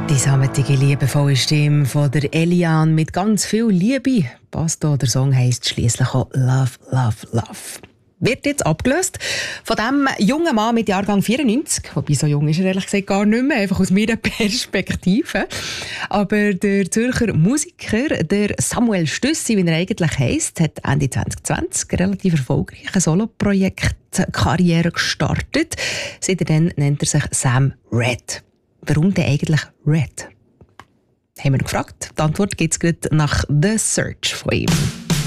Die sammetige, liebevolle Stimme von der Eliane mit ganz viel Liebe. Passt da, der Song heisst schliesslich auch Love, Love, Love. Wird jetzt abgelöst von dem jungen Mann mit Jahrgang 94. Wobei, so jung ist er ehrlich gesagt gar nicht mehr, einfach aus meiner Perspektive. Aber der Zürcher Musiker, der Samuel Stüssi, wie er eigentlich heisst, hat Ende 2020 relativ erfolgreich eine Soloprojekt-Karriere gestartet. Seitdem nennt er sich Sam Red. Warum denn eigentlich Red? Haben wir ihn gefragt. Die Antwort gibt es gerade nach The Search von ihm.